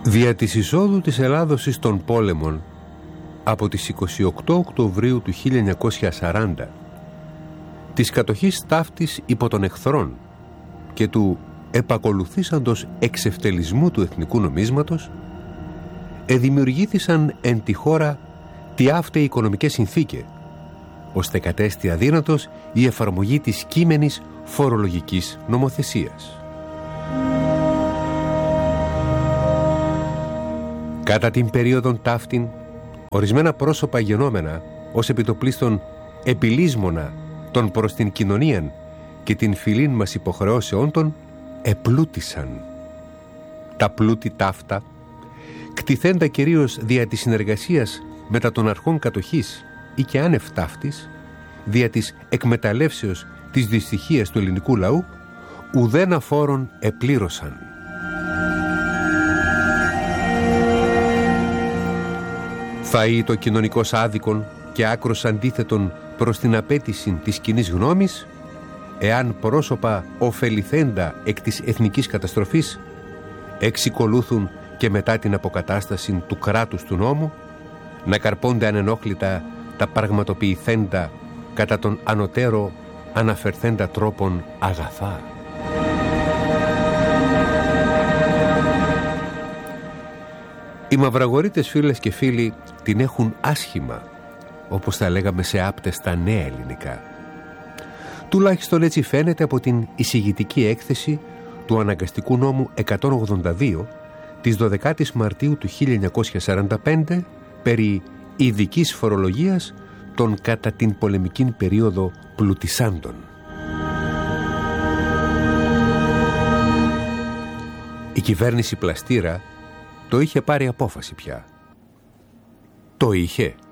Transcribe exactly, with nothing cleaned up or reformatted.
Δια της εισόδου της Ελλάδος εις των πόλεμων από τις εικοστή ογδόη Οκτωβρίου του χίλια εννιακόσια σαράντα, της κατοχής ταύτης υπό των εχθρών και του επακολουθήσαντος εξευτελισμού του εθνικού νομίσματος, εδημιουργήθησαν εν τη χώρα τι αύτε οικονομικές συνθήκες, ώστε κατέστη αδύνατος η εφαρμογή της κείμενης φορολογικής νομοθεσίας. Κατά την περίοδον ταύτην, ορισμένα πρόσωπα γενόμενα ως επιτοπλίστων επιλύσμονα των προς την κοινωνίαν και την φιλήν μας υποχρεώσεών των επλούτησαν. Τα πλούτη ταύτα, κτηθέντα κυρίως δια της συνεργασίας μετά των αρχών κατοχής ή και άνευ ταύτης, δια της εκμεταλλεύσεως της δυστυχίας του ελληνικού λαού, ουδέν αφόρον επλήρωσαν. Φαΐ το κοινωνικός άδικον και άκρος αντίθετον προς την απέτηση της κοινής γνώμης, εάν πρόσωπα ωφεληθέντα εκ της εθνικής καταστροφής εξικολούθουν και μετά την αποκατάσταση του κράτους του νόμου να καρπώνται ανενόχλητα τα πραγματοποιηθέντα κατά τον ανωτέρω αναφερθέντα τρόπον αγαθά. Οι μαυραγορείτες φίλες και φίλοι την έχουν άσχημα, όπως τα λέγαμε σε άπτεστα νέα ελληνικά. Τουλάχιστον έτσι φαίνεται από την εισηγητική έκθεση του αναγκαστικού νόμου εκατόν ογδόντα δύο της δωδεκάτης Μαρτίου του χίλια εννιακόσια σαράντα πέντε περί ειδικής φορολογίας των κατά την πολεμική περίοδο πλουτισάντων. Η κυβέρνηση Πλαστήρα το είχε πάρει απόφαση πια. Το είχε.